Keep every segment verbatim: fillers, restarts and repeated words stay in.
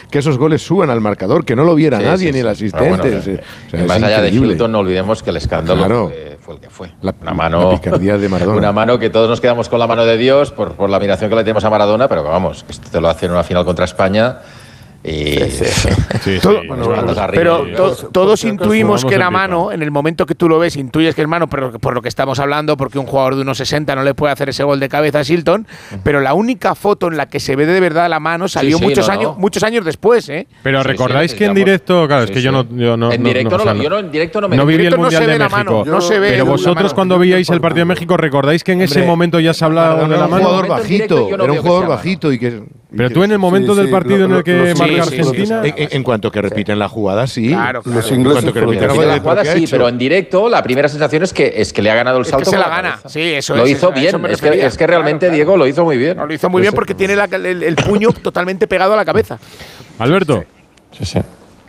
que esos goles suban al marcador, que no lo viera sí, nadie, sí, ni el asistente. Bueno, o sea, o sea, más allá de Hilton, no olvidemos que el escándalo claro. fue, fue el que fue. La, una mano, la picardía de Maradona. Una mano que todos nos quedamos con la mano de Dios por, por la admiración que le tenemos a Maradona, pero vamos, esto te lo hace en una final contra España. Y sí, sí, sí. Sí, todo, sí, bueno, bueno, pero to, todos intuimos que era mano. En el momento que tú lo ves, intuyes que es mano por, por lo que estamos hablando, porque un jugador de uno sesenta no le puede hacer ese gol de cabeza a Shilton. Uh-huh. Pero la única foto en la que se ve de verdad la mano salió sí, sí, muchos, no, años, no. muchos años después. ¿eh? Pero sí, recordáis sí, que en directo, claro, es que sí, yo no. Yo no en no, directo no, no, no, yo no, en directo no me no viví el no Mundial se de ve México. Mano, no se ve pero vosotros, cuando veíais el partido de México, ¿recordáis que en ese momento ya se hablaba de la mano? Era un jugador bajito, era un jugador bajito y que. Pero tú en el momento del partido en el que marca Argentina. En cuanto que repiten la jugada, sí. Claro, claro. Los ingleses que repiten la jugada, sí, pero en directo la primera sensación es que es que le ha ganado el salto. Es que se la gana. Sí, eso lo es. hizo bien. Es que, es que realmente claro, Diego lo hizo muy bien. No, lo hizo muy bien porque tiene la, el, el puño totalmente pegado a la cabeza. Alberto. Sí, sí.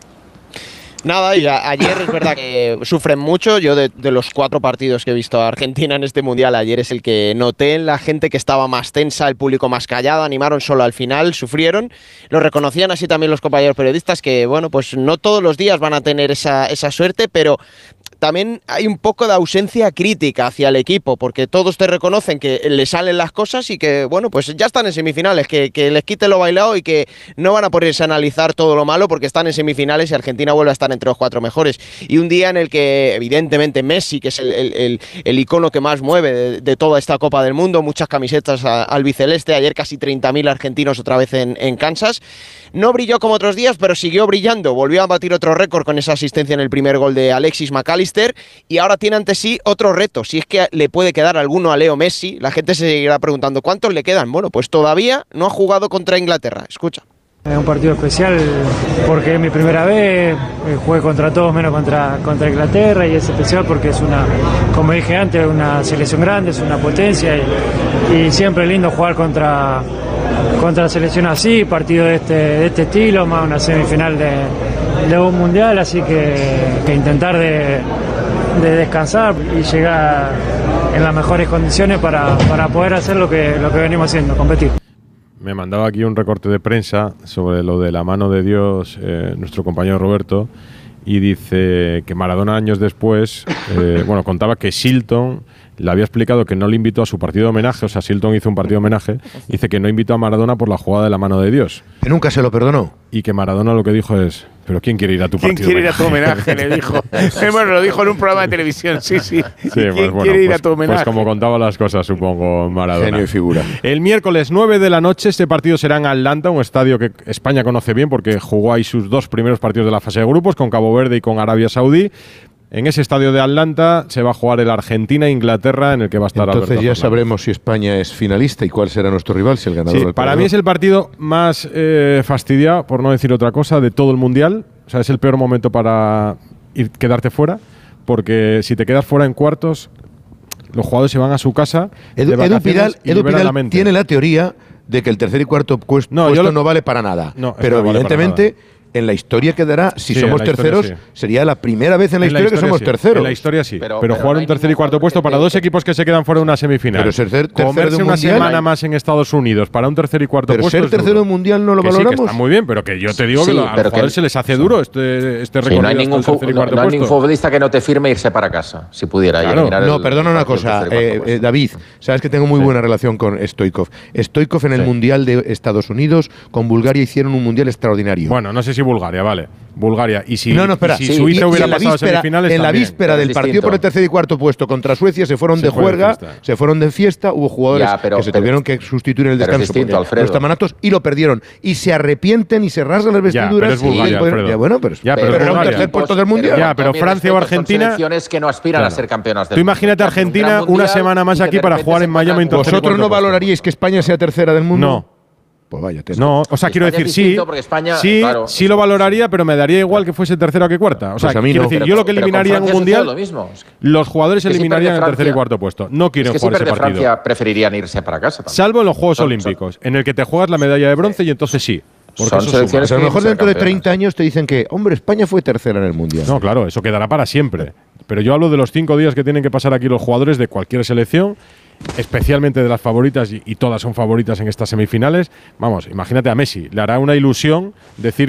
Nada, y a, ayer es verdad que sufren mucho. Yo de, de los cuatro partidos que he visto a Argentina en este Mundial, ayer es el que noté en la gente que estaba más tensa, el público más callado, animaron solo al final, sufrieron. Lo reconocían así también los compañeros periodistas, que bueno, pues no todos los días van a tener esa, esa suerte, pero también hay un poco de ausencia crítica hacia el equipo, porque todos te reconocen que le salen las cosas y que, bueno, pues ya están en semifinales, que, que les quite lo bailado y que no van a ponerse a analizar todo lo malo porque están en semifinales y Argentina vuelve a estar entre los cuatro mejores. Y un día en el que, evidentemente, Messi, que es el, el, el, el icono que más mueve de, de toda esta Copa del Mundo, muchas camisetas a, albiceleste, ayer casi treinta mil argentinos otra vez en, en Kansas, no brilló como otros días, pero siguió brillando, volvió a batir otro récord con esa asistencia en el primer gol de Alexis McAllister. Y ahora tiene ante sí otro reto. Si es que le puede quedar alguno a Leo Messi, la gente se seguirá preguntando ¿cuántos le quedan? Bueno, pues todavía no ha jugado contra Inglaterra. Escucha. Es un partido especial porque es mi primera vez, jugué contra todos menos contra, contra Inglaterra, y es especial porque es una, como dije antes, una selección grande, es una potencia, y, y siempre es lindo jugar contra, contra la selección así, partido de este, de este estilo, más una semifinal de, de un mundial, así que, que intentar de, de descansar y llegar en las mejores condiciones para, para poder hacer lo que, lo que venimos haciendo, competir. Me mandaba aquí un recorte de prensa sobre lo de la mano de Dios, eh, nuestro compañero Roberto, y dice que Maradona años después, eh, bueno, contaba que Shilton le había explicado que no le invitó a su partido de homenaje, o sea, Shilton hizo un partido de homenaje, dice que no invitó a Maradona por la jugada de la mano de Dios. Que nunca se lo perdonó. Y que Maradona lo que dijo es, ¿pero quién quiere ir a tu ¿Quién partido quiere ir a tu homenaje? Le dijo. Bueno, lo dijo en un programa de televisión, sí, sí. sí ¿Quién pues, bueno, quiere ir pues, a tu homenaje? Pues como contaba las cosas, supongo, Maradona. Genio y figura. El miércoles nueve de la noche, este partido será en Atlanta, un estadio que España conoce bien porque jugó ahí sus dos primeros partidos de la fase de grupos, con Cabo Verde y con Arabia Saudí. En ese estadio de Atlanta se va a jugar el Argentina-Inglaterra, en el que va a estar Entonces Alberto ya Fernández. Sabremos si España es finalista y cuál será nuestro rival, si el ganador Sí, del para mí es el partido más eh, fastidiado, por no decir otra cosa, de todo el Mundial. O sea, es el peor momento para ir, quedarte fuera, porque si te quedas fuera en cuartos, los jugadores se van a su casa. Edu, de Edu Pidal, y Edu liberan Pidal la mente. tiene la teoría de que el tercer y cuarto puesto no, puesto lo, no vale para nada. No, pero no vale evidentemente en la historia quedará, si sí, somos historia, terceros, sí. sería la primera vez en la, en historia, la historia que somos sí. terceros. En la historia sí, pero, pero pero jugar no un tercer y cuarto puesto para dos equipos que se quedan fuera de una semifinal. Pero ser ter comerse de un una mundial, semana hay... más en Estados Unidos para un tercer y cuarto pero puesto. Pero ser tercero de mundial no lo que valoramos. Sí, que está muy bien, pero que yo te digo sí, que a los jugadores se les hace duro este, este recorrido. Sí, no hay ningún, hasta el tercer y cuarto no, no hay puesto. ningún futbolista que no te firme irse para casa, si pudiera. Claro. Y no, el, perdona el una cosa, eh, eh, David, sabes que tengo muy sí. buena relación con Stoichkov. Stoichkov en el sí. Mundial de Estados Unidos, con Bulgaria hicieron un Mundial extraordinario. Bueno, no sé si Bulgaria, vale. Bulgaria. Y si, no, no, espera. y si sí. Suiza y, hubiera y pasado víspera, a semifinales en la también. víspera del distinto. partido por el tercer y cuarto puesto contra Suecia se fueron se de juerga, de se fueron de fiesta, hubo jugadores ya, pero, que se pero, tuvieron que sustituir en el descanso distinto, porque no estaban aptos y lo perdieron. Y se arrepienten y se rasgan las vestiduras. Ya, pero es Bulgaria, y, Alfredo. Ya, bueno, pero, ya, pero, pero es era un Bulgaria. tercer puesto del Mundial. Ya, pero Francia o Argentina… Son selecciones que no aspiran claro. a ser campeonas del Tú imagínate mundo. Argentina un una semana más aquí para jugar en Miami. ¿Vosotros no valoraríais que España sea tercera del mundo? No. Pues vaya, no, o sea, quiero España decir, sí, España, sí, claro, sí lo valoraría, pero me daría igual que fuese tercera que cuarta. O sea, pues a mí quiero no. decir, pero, yo lo que eliminaría en un mundial, lo mismo. los jugadores que eliminarían si el tercer y cuarto puesto. No quieren es que jugar si ese partido. Francia preferirían irse para casa. También. Salvo en los Juegos son, Olímpicos, son, en el que te juegas la medalla de bronce y entonces sí. Porque son eso selecciones a lo mejor dentro de campeonas. treinta años te dicen que, hombre, España fue tercera en el mundial. No, claro, eso quedará para siempre. Pero yo hablo de los cinco días que tienen que pasar aquí los jugadores de cualquier selección, especialmente de las favoritas, y, y todas son favoritas en estas semifinales. Vamos, imagínate a Messi, le hará una ilusión decir